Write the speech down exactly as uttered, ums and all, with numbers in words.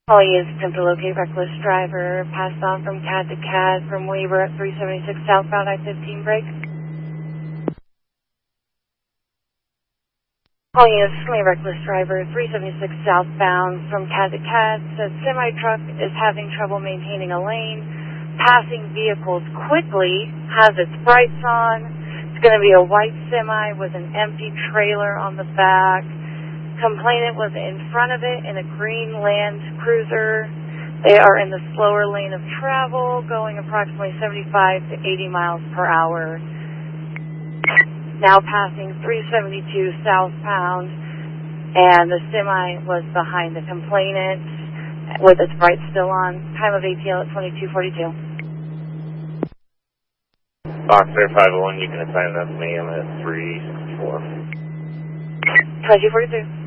Calling is attempt to locate reckless driver, passed on from C A D to C A D from Weaver at three seventy-six southbound I fifteen break. Calling is semi reckless driver, three seventy-six southbound from C A D to C A D, says semi-truck is having trouble maintaining a lane, passing vehicles quickly, has its brights on. It's going to be a white semi with an empty trailer on the back. Complainant was in front of it in a green Land Cruiser. They are in the slower lane of travel, going approximately seventy-five to eighty miles per hour. Now passing three seventy-two southbound, and the semi was behind the complainant with its brights still on. Time of A T L at twenty-two forty-two. Boxer five oh one, you can assign that to me. I'm at three sixty-four. twenty-two forty-two.